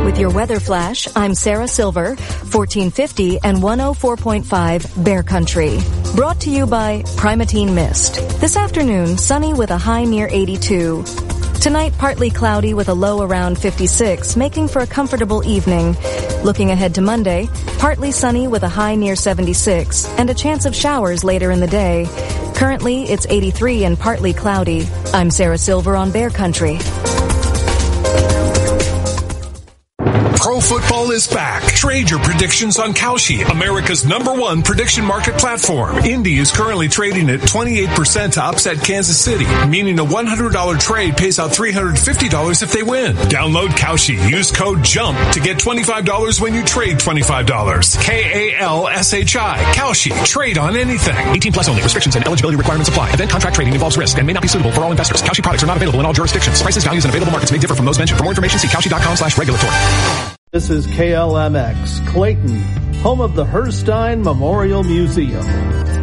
With your weather flash, I'm Sarah Silver, 1450 and 104.5 Bear Country. Brought to you by Primatene Mist. This afternoon, sunny with a high near 82. Tonight, partly cloudy with a low around 56, making for a comfortable evening. Looking ahead to Monday, partly sunny with a high near 76 and a chance of showers later in the day. Currently, it's 83 and partly cloudy. I'm Sarah Silver on Bear Country. Pro football is back. Trade your predictions on Kalshi, America's #1 prediction market platform. Indy is currently trading at 28% to upset Kansas City, meaning a $100 trade pays out $350 if they win. Download Kalshi. Use code JUMP to get $25 when you trade $25. KALSHI. Kalshi. Trade on anything. 18 plus only. Restrictions and eligibility requirements apply. Event contract trading involves risk and may not be suitable for all investors. Kalshi products are not available in all jurisdictions. Prices, values, and available markets may differ from those mentioned. For more information, see kalshi.com/regulatory. This is KLMX, Clayton, home of the Herstein Memorial Museum.